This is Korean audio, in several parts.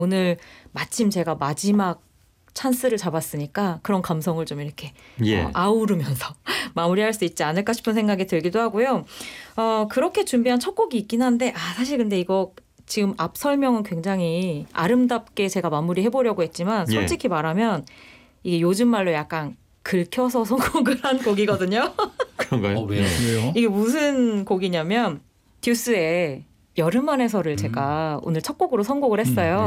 오늘 마침 제가 마지막 찬스를 잡았으니까 그런 감성을 좀 이렇게 아우르면서 마무리할 수 있지 않을까 싶은 생각이 들기도 하고요. 그렇게 준비한 첫 곡이 있긴 한데 사실 근데 이거 지금 앞 설명은 굉장히 아름답게 제가 마무리해보려고 했지만 솔직히 말하면 이게 요즘 말로 약간 긁혀서 선곡을 한 곡이거든요. 그런가요? 왜요? 이게 무슨 곡이냐면 듀스의 여름 안에서를 제가 오늘 첫 곡으로 선곡을 했어요.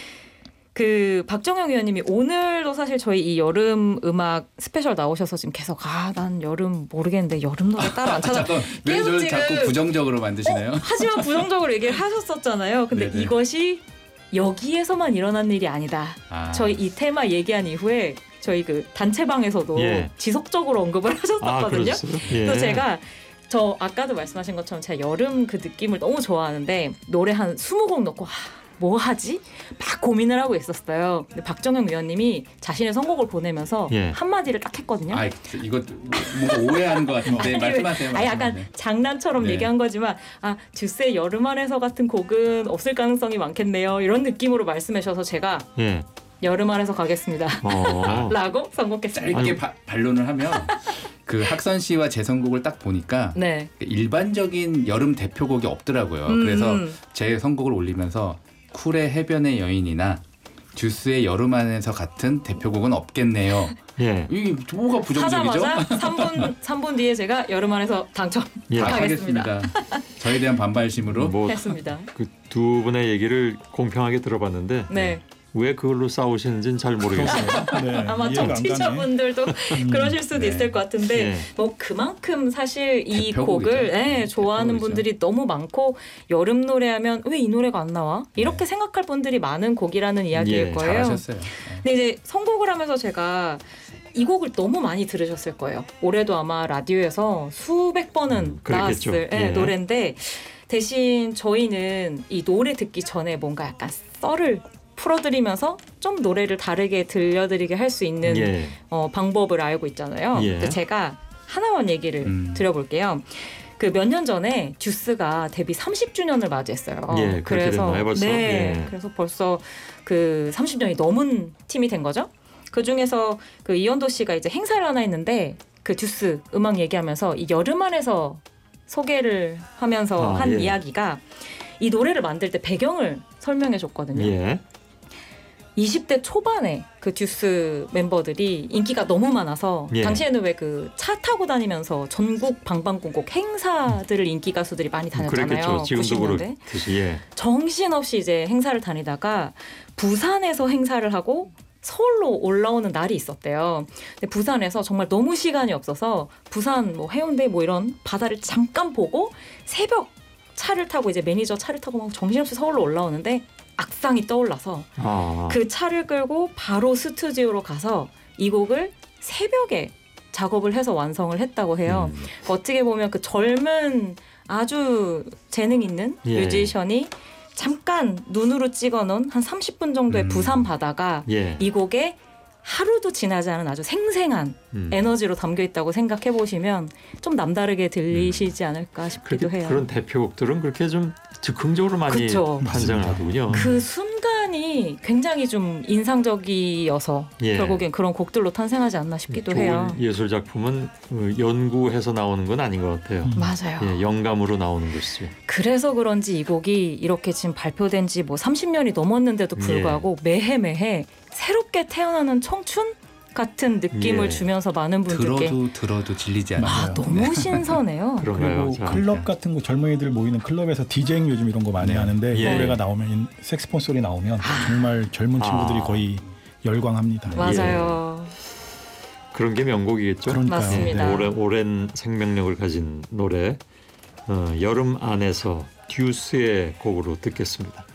그 박정영 위원님이 오늘도 사실 저희 이 여름 음악 스페셜 나오셔서 지금 계속 난 여름 모르겠는데 여름 노래 따로 안 찾아. 왜 저를 자꾸 부정적으로 만드시나요? 하지만 부정적으로 얘기를 하셨었잖아요. 근데 네네. 이것이 여기에서만 일어난 일이 아니다. 저희 이 테마 얘기한 이후에 저희 그 단체방에서도 지속적으로 언급을 하셨었거든요. 그래서 제가 아까도 말씀하신 것처럼 제가 여름 그 느낌을 너무 좋아하는데 노래 한 20곡 넣고 뭐 하지? 막 고민을 하고 있었어요. 근데 박정영 위원님이 자신의 선곡을 보내면서 한마디를 딱 했거든요. 이거 뭔가 오해하는 것 같은데 말씀하세요. 약간 장난처럼 얘기한 거지만 듀스의 여름 안에서 같은 곡은 없을 가능성이 많겠네요. 이런 느낌으로 말씀하셔서 제가 여름 안에서 가겠습니다. 라고 선곡했습니다. 짧게 반론을 하면 그 학선 씨와 제 선곡을 딱 보니까 일반적인 여름 대표곡이 없더라고요. 그래서 제 선곡을 올리면서 쿨의 해변의 여인이나 듀스의 여름 안에서 같은 대표곡은 없겠네요. 이게 뭐가 부정적이죠? 하자마자 3분 뒤에 제가 여름 안에서 당첨하겠습니다. 저에 대한 반발심으로 했습니다. 그 두 분의 얘기를 공평하게 들어봤는데 왜 그걸로 싸우시는지는 잘 모르겠어요. 아마 청취자분들도 그러실 수도 있을 것 같은데 뭐 그만큼 사실 이 곡을 좋아하는 분들이 너무 많고 여름 노래하면 왜 이 노래가 안 나와? 이렇게 생각할 분들이 많은 곡이라는 이야기일 거예요. 잘하셨어요. 근데 이제 선곡을 하면서 제가 이 곡을 너무 많이 들으셨을 거예요. 올해도 아마 라디오에서 수백 번은 나왔을 노래인데 대신 저희는 이 노래 듣기 전에 뭔가 약간 썰을 풀어드리면서 좀 노래를 다르게 들려드리게 할 수 있는 방법을 알고 있잖아요. 제가 하나만 얘기를 드려볼게요. 그 몇 년 전에 듀스가 데뷔 30주년을 맞이했어요. 그래서 그래서 벌써 그 30년이 넘은 팀이 된 거죠. 그 중에서 그 이현도 씨가 이제 행사를 하나 했는데 그 듀스 음악 얘기하면서 이 여름 안에서 소개를 하면서 한 이야기가 이 노래를 만들 때 배경을 설명해 줬거든요. 20대 초반에 그 듀스 멤버들이 인기가 너무 많아서 당시에는 왜 그 차 타고 다니면서 전국 방방곡곡 행사들을 인기 가수들이 많이 다녔잖아요. 지금도 90년대. 정신없이 이제 행사를 다니다가 부산에서 행사를 하고 서울로 올라오는 날이 있었대요. 근데 부산에서 정말 너무 시간이 없어서 부산 뭐 해운대 뭐 이런 바다를 잠깐 보고 새벽 차를 타고 이제 매니저 차를 타고 막 정신없이 서울로 올라오는데 악상이 떠올라서 그 차를 끌고 바로 스튜디오로 가서 이 곡을 새벽에 작업을 해서 완성을 했다고 해요. 어떻게 보면 그 젊은 아주 재능 있는 뮤지션이 잠깐 눈으로 찍어놓은 한 30분 정도의 부산 바다가 이 곡에 하루도 지나지 않은 아주 생생한 에너지로 담겨있다고 생각해 보시면 좀 남다르게 들리시지 않을까 싶기도 해요. 그런 대표곡들은 그렇게 좀 즉흥적으로 많이 탄생을 하더군요. 그 순간이 굉장히 좀 인상적이어서 결국엔 그런 곡들로 탄생하지 않나 싶기도 해요. 예술 작품은 연구해서 나오는 건 아닌 것 같아요. 맞아요. 영감으로 나오는 것이죠. 그래서 그런지 이 곡이 이렇게 지금 발표된 지 뭐 30년이 넘었는데도 불구하고 매해 새롭게 태어나는 청춘 같은 느낌을 주면서 많은 분들께 들어도 질리지 않아요. 너무 신선해요. 그리고 클럽 같은 거 젊은이들 모이는 클럽에서 디제잉 요즘 이런 거 많이 하는데 이 노래가 나오면 색스폰 소리 나오면 정말 젊은 친구들이 거의 열광합니다. 맞아요. 그런 게 명곡이겠죠. 맞습니다. 오랜 생명력을 가진 노래 여름 안에서 듀스의 곡으로 듣겠습니다.